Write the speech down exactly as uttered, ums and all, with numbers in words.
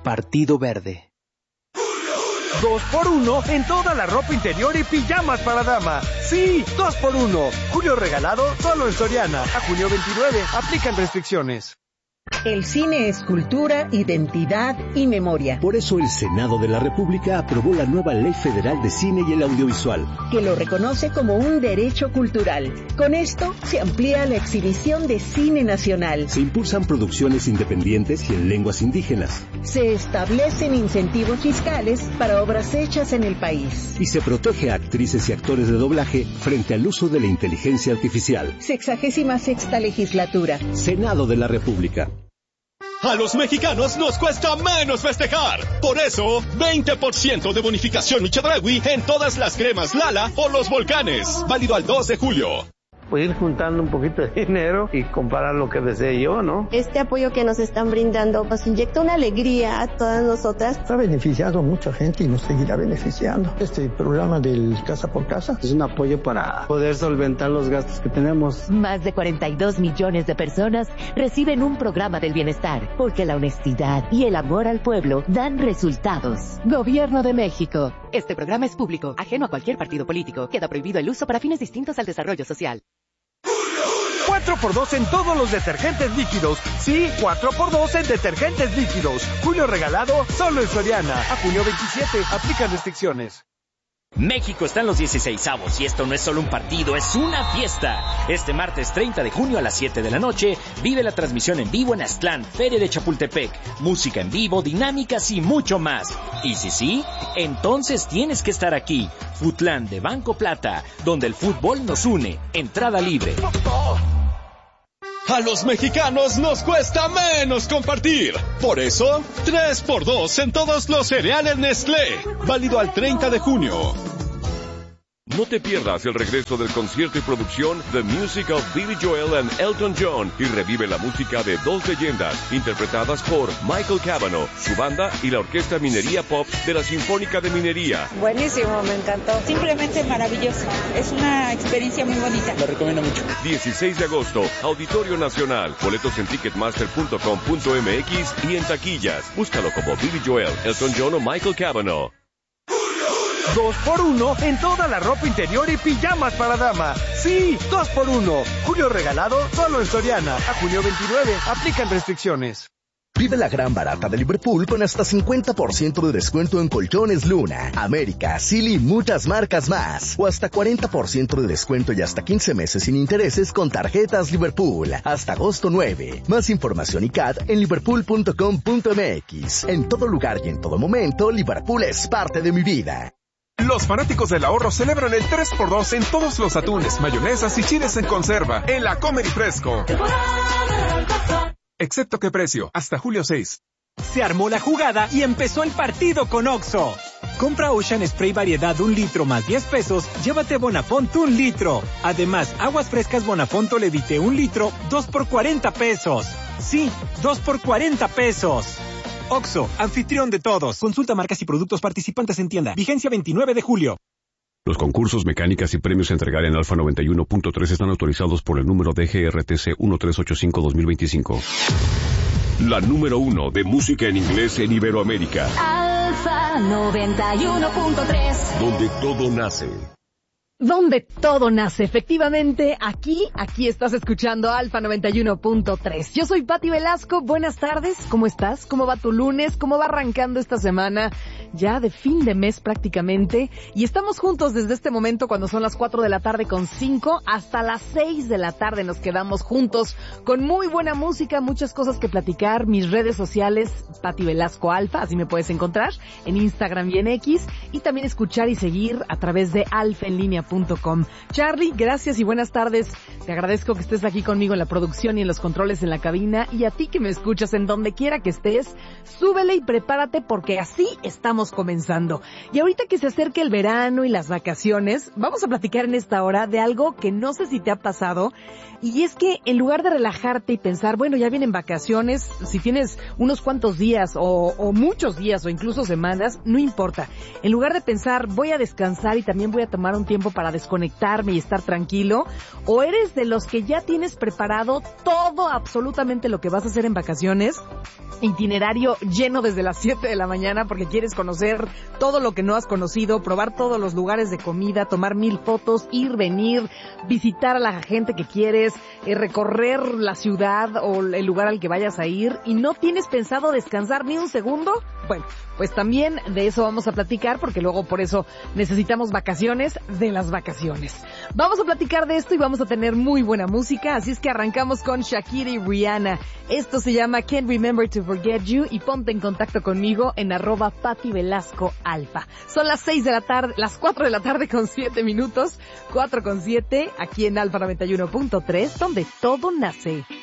Partido Verde. Dos por uno en toda la ropa interior y pijamas para dama. Sí, dos por uno. Julio regalado solo en Soriana. A junio veintinueve. Aplican restricciones. El cine es cultura, identidad y memoria. Por eso el Senado de la República aprobó la nueva Ley Federal de Cine y el Audiovisual, que lo reconoce como un derecho cultural. Con esto se amplía la exhibición de cine nacional. Se impulsan producciones independientes y en lenguas indígenas. Se establecen incentivos fiscales para obras hechas en el país. Y se protege a actrices y actores de doblaje frente al uso de la inteligencia artificial. Sexagésima sexta legislatura. Senado de la República. A los mexicanos nos cuesta menos festejar. Por eso, veinte por ciento de bonificación Chedraui en todas las cremas Lala o los volcanes. Válido al dos de julio. Pues ir juntando un poquito de dinero y comprar lo que desee yo, ¿no? Este apoyo que nos están brindando nos inyecta una alegría a todas nosotras. Ha beneficiado a mucha gente y nos seguirá beneficiando. Este programa del Casa por Casa es un apoyo para poder solventar los gastos que tenemos. Más de cuarenta y dos millones de personas reciben un programa del bienestar, porque la honestidad y el amor al pueblo dan resultados. Gobierno de México. Este programa es público, ajeno a cualquier partido político. Queda prohibido el uso para fines distintos al desarrollo social. cuatro por dos en todos los detergentes líquidos. Sí, cuatro por dos en detergentes líquidos. Julio regalado solo en Soriana. A junio veintisiete. Aplican restricciones. México está en los dieciseisavos y esto no es solo un partido, es una fiesta. Este martes treinta de junio a las siete de la noche vive la transmisión en vivo en Aztlán, Feria de Chapultepec. Música en vivo, dinámicas y mucho más. Y si sí, entonces tienes que estar aquí. Futlán de Banco Plata, donde el fútbol nos une. Entrada libre. A los mexicanos nos cuesta menos compartir. Por eso, tres por dos en todos los cereales Nestlé. Válido al treinta de junio. No te pierdas el regreso del concierto y producción The Music of Billy Joel and Elton John y revive la música de dos leyendas interpretadas por Michael Cavanaugh, su banda y la Orquesta Minería Pop de la Sinfónica de Minería. Buenísimo, me encantó. Simplemente maravilloso. Es una experiencia muy bonita. Lo recomiendo mucho. dieciséis de agosto, Auditorio Nacional. Boletos en ticketmaster punto com punto m x y en taquillas. Búscalo como Billy Joel, Elton John o Michael Cavanaugh. Dos por uno en toda la ropa interior y pijamas para dama. Sí, dos por uno. Julio regalado solo en Soriana. A junio veintinueve. Aplican restricciones. Vive la gran barata de Liverpool con hasta cincuenta por ciento de descuento en colchones Luna, América, Silly y muchas marcas más. O hasta cuarenta por ciento de descuento y hasta quince meses sin intereses con tarjetas Liverpool. Hasta agosto nueve. Más información y C A D en liverpool punto com punto m x. En todo lugar y en todo momento, Liverpool es parte de mi vida. Los fanáticos del ahorro celebran el tres por dos en todos los atunes, mayonesas y chiles en conserva en la Comer y Fresco. Excepto que precio, hasta julio seis. Se armó la jugada y empezó el partido con Oxxo. Compra Ocean Spray variedad un litro más diez pesos, llévate Bonafont un litro. Además, aguas frescas Bonafont Levite un litro, dos por cuarenta pesos. Sí, dos por cuarenta pesos. Oxxo, anfitrión de todos. Consulta marcas y productos participantes en tienda. Vigencia veintinueve de julio. Los concursos, mecánicas y premios a entregar en Alfa noventa y uno punto tres están autorizados por el número D G R T C trece ochenta y cinco dos mil veinticinco. La número uno de música en inglés en Iberoamérica. Alfa noventa y uno punto tres. Donde todo nace. Donde todo nace, efectivamente, aquí, aquí estás escuchando Alfa noventa y uno punto tres. Yo soy Pati Velasco, buenas tardes, ¿cómo estás? ¿Cómo va tu lunes? ¿Cómo va arrancando esta semana? Ya de fin de mes prácticamente, y estamos juntos desde este momento cuando son las cuatro de la tarde con cinco hasta las seis de la tarde nos quedamos juntos con muy buena música, muchas cosas que platicar, mis redes sociales, Pati Velasco Alfa, así me puedes encontrar, en Instagram y en X, y también escuchar y seguir a través de alfa en línea punto com. Charlie, gracias y buenas tardes. Te agradezco que estés aquí conmigo en la producción y en los controles en la cabina, y a ti que me escuchas en donde quiera que estés, súbele y prepárate porque así estamos vamos comenzando. Y ahorita que se acerca el verano y las vacaciones, vamos a platicar en esta hora de algo que no sé si te ha pasado, y es que en lugar de relajarte y pensar, bueno, ya vienen vacaciones, si tienes unos cuantos días o, o muchos días o incluso semanas, no importa. En lugar de pensar, voy a descansar y también voy a tomar un tiempo para desconectarme y estar tranquilo, o eres de los que ya tienes preparado todo, absolutamente lo que vas a hacer en vacaciones, itinerario lleno desde las siete de la mañana porque quieres conocer todo lo que no has conocido, probar todos los lugares de comida, tomar mil fotos, ir, venir, visitar a la gente que quieres, eh, recorrer la ciudad o el lugar al que vayas a ir y no tienes pensado descansar ni un segundo. Bueno, pues también de eso vamos a platicar porque luego por eso necesitamos vacaciones de las vacaciones. Vamos a platicar de esto y vamos a tener muy buena música, así es que arrancamos con Shakira y Rihanna. Esto se llama Can't Remember to Forget You y ponte en contacto conmigo en arroba Pati Velasco Alfa. Son las seis de la tarde, las cuatro de la tarde con siete minutos, cuatro con siete, aquí en Alfa noventa y uno punto tres, donde todo nace.